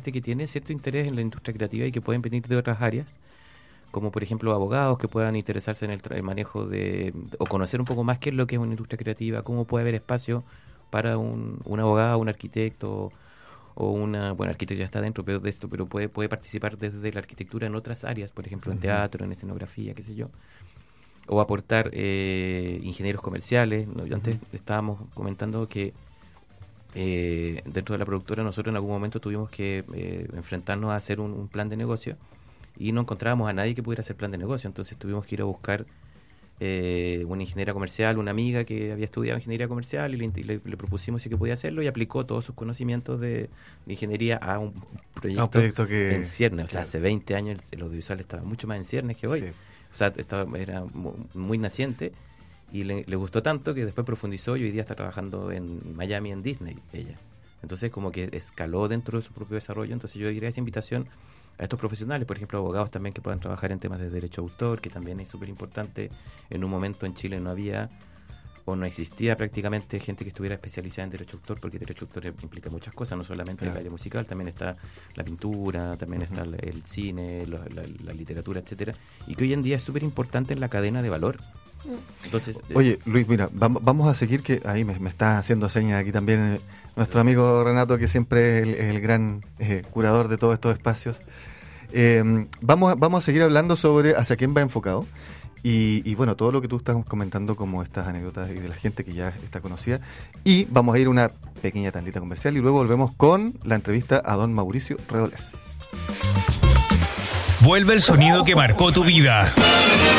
gente que tiene cierto interés en la industria creativa y que pueden venir de otras áreas, como por ejemplo abogados que puedan interesarse en el manejo o conocer un poco más qué es lo que es una industria creativa, cómo puede haber espacio para un abogado, un arquitecto o bueno, arquitecto ya está dentro de esto, pero puede participar desde la arquitectura en otras áreas, por ejemplo en teatro, en escenografía, qué sé yo, o aportar ingenieros comerciales, ¿no? Antes estábamos comentando que dentro de la productora nosotros en algún momento tuvimos que enfrentarnos a hacer un plan de negocio y no encontrábamos a nadie que pudiera hacer plan de negocio, entonces tuvimos que ir a buscar una ingeniera comercial, una amiga que había estudiado ingeniería comercial y le propusimos si que podía hacerlo y aplicó todos sus conocimientos de ingeniería a un proyecto que, en ciernes, o sea, hace 20 años el audiovisual estaba mucho más en ciernes que hoy, o sea, era muy naciente y le gustó tanto que después profundizó y hoy día está trabajando en Miami, en Disney, ella. Entonces como que escaló dentro de su propio desarrollo, entonces yo diría esa invitación a estos profesionales, por ejemplo, abogados también que puedan trabajar en temas de derecho de autor, que también es súper importante. En un momento en Chile no había o no existía prácticamente gente que estuviera especializada en derecho de autor, porque derecho de autor implica muchas cosas, no solamente el área musical, también está la pintura, también está el cine, la literatura, etcétera, y que hoy en día es súper importante en la cadena de valor. Entonces, oye, Luis, mira, vamos a seguir, que ahí me está haciendo señas aquí también nuestro amigo Renato, que siempre es el gran curador de todos estos espacios. Vamos a seguir hablando sobre hacia quién va enfocado y bueno, todo lo que tú estás comentando, como estas anécdotas y de la gente que ya está conocida, y vamos a ir a una pequeña tandita comercial y luego volvemos con la entrevista a don Mauricio Redolés. Vuelve el sonido que marcó tu vida.